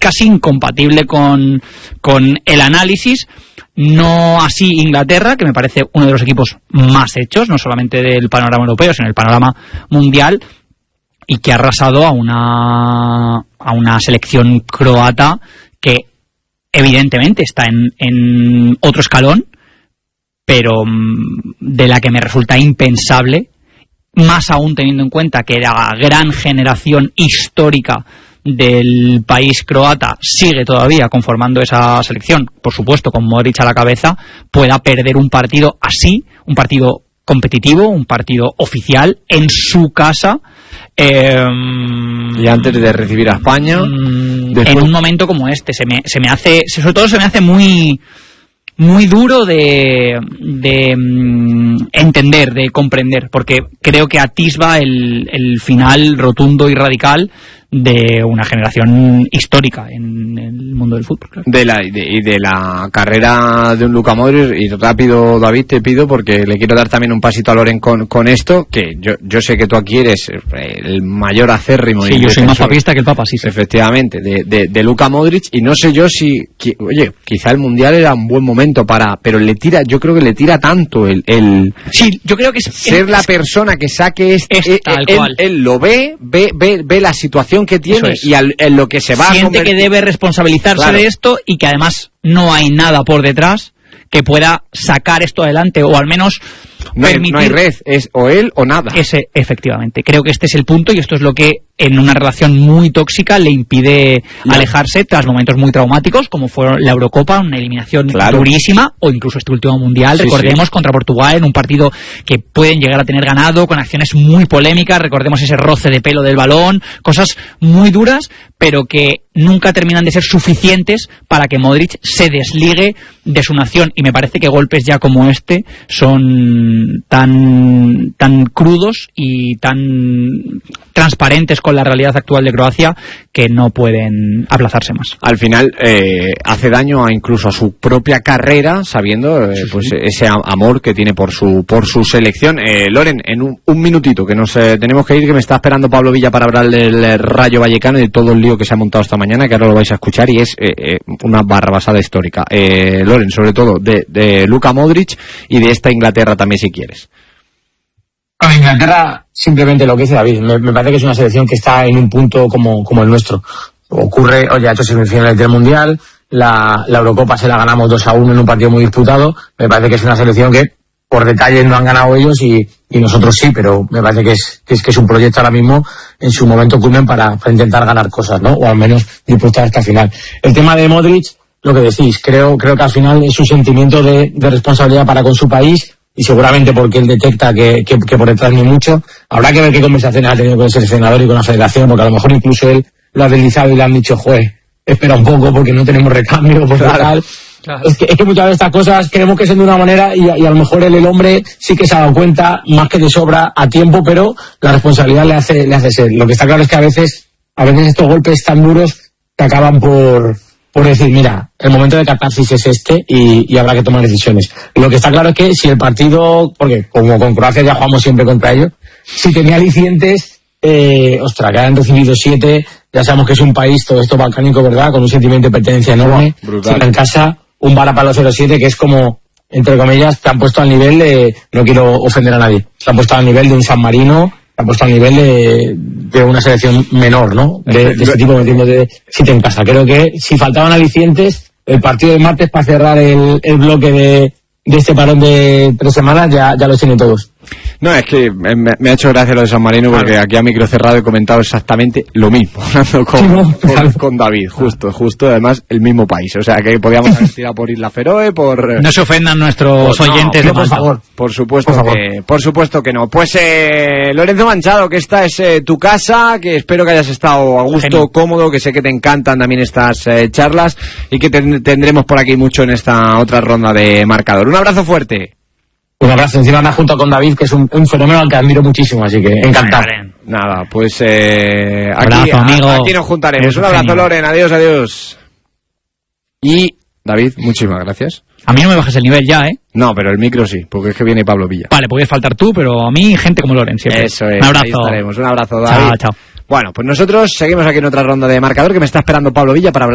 casi incompatible con el análisis. No así Inglaterra, que me parece uno de los equipos más hechos, no solamente del panorama europeo, sino del panorama mundial, y que ha arrasado a una selección croata que evidentemente está en otro escalón, pero de la que me resulta impensable, más aún teniendo en cuenta que la gran generación histórica del país croata sigue todavía conformando esa selección, por supuesto con Modric a la cabeza, pueda perder un partido así, un partido competitivo, un partido oficial en su casa, y antes de recibir a España, en un momento como este. Se me hace, sobre todo se me hace muy duro de entender, de comprender, porque creo que atisba el final rotundo y radical de una generación histórica en el mundo del fútbol, claro. De la carrera de un Luka Modric. Y rápido, David, te pido, porque le quiero dar también un pasito a Loren con esto, que yo sé que tú aquí eres el mayor acérrimo. Sí, yo soy más papista que el Papa, sí. Efectivamente, de Luka Modric, y no sé yo si, oye, quizá el Mundial era un buen momento pero yo creo que le tira tanto sí, yo creo que ser la persona que saque él lo ve la situación que tiene y en lo que se va a siente que debe responsabilizarse, claro, de esto, y que además no hay nada por detrás que pueda sacar esto adelante, o al menos no hay red, es o él o nada. Efectivamente, creo que este es el punto, y esto es lo que en una relación muy tóxica le impide alejarse tras momentos muy traumáticos, como fueron la Eurocopa, una eliminación durísima, o incluso este último Mundial, recordemos, contra Portugal, en un partido que pueden llegar a tener ganado, con acciones muy polémicas, recordemos ese roce de pelo del balón, cosas muy duras, pero que nunca terminan de ser suficientes para que Modric se desligue de su nación, y me parece que golpes ya como este son tan crudos y tan transparentes con la realidad actual de Croacia que no pueden aplazarse más. Al final hace daño incluso a su propia carrera, sabiendo pues ese amor que tiene por su selección. Loren, en un minutito, que nos tenemos que ir, que me está esperando Pablo Villa para hablar del Rayo Vallecano y de todo el lío que se ha montado esta mañana, que ahora lo vais a escuchar, y es una barrabasada histórica. Loren, sobre todo de Luka Modric y de esta Inglaterra también, si quieres. A Inglaterra, simplemente lo que dice David, me parece que es una selección que está en un punto como el nuestro. Ha hecho semifinales del Mundial, la Eurocopa se la ganamos 2-1 en un partido muy disputado. Me parece que es una selección que por detalles no han ganado ellos y nosotros sí, pero me parece que es un proyecto ahora mismo en su momento culmen para intentar ganar cosas, ¿no? O al menos disputar hasta el final. El tema de Modric, lo que decís, creo que al final es un sentimiento de responsabilidad para con su país, y seguramente porque él detecta que por detrás no hay mucho. Habrá que ver qué conversaciones ha tenido con el seleccionador y con la federación, porque a lo mejor incluso él lo ha deslizado y le han dicho, espera un poco porque no tenemos recambio, porque tal. Claro. Es que muchas de estas cosas queremos que sean de una manera y a lo mejor el hombre sí que se ha dado cuenta, más que de sobra, a tiempo, pero la responsabilidad le hace ser. Lo que está claro es que a veces estos golpes tan duros te acaban por decir, mira, el momento de catarsis es este y habrá que tomar decisiones. Lo que está claro es que si el partido, porque como con Croacia ya jugamos siempre contra ellos, si tenía alicientes, que hayan recibido 7, ya sabemos que es un país, todo esto balcánico, ¿verdad?, con un sentimiento de pertenencia enorme. Brutal. En casa, un Varapalo 0-7, que es como, entre comillas, te han puesto al nivel de, no quiero ofender a nadie, te han puesto al nivel de un San Marino, te han puesto al nivel de una selección menor, ¿no? De este tipo, me entiendo, de City en casa. Creo que si faltaban alicientes, el partido de martes para cerrar el bloque de este parón de 3 semanas ya los tiene todos. No, es que me ha hecho gracia lo de San Marino, porque aquí a micro cerrado he comentado exactamente lo mismo, hablando con David, justo, además el mismo país, o sea que podíamos haber tirado por Isla Feroe, No se ofendan nuestros oyentes, no, por favor. Por supuesto que no. Pues Lorenzo Manchado, que esta es tu casa, que espero que hayas estado a gusto, cómodo, que sé que te encantan también estas charlas, y que tendremos por aquí mucho en esta otra ronda de marcador. Un abrazo fuerte. Un abrazo, encima anda junto con David, que es un fenómeno al que admiro muchísimo, así que encantado. Nada, pues aquí nos juntaremos. Un abrazo, Loren, adiós. Y David, muchísimas gracias. A mí no me bajes el nivel ya, ¿eh? No, pero el micro sí, porque es que viene Pablo Villa. Vale, puedes faltar tú, pero a mí gente como Loren siempre. Eso es, un abrazo. Ahí estaremos. Un abrazo, David. Chao. Bueno, pues nosotros seguimos aquí en otra ronda de marcador, que me está esperando Pablo Villa para hablar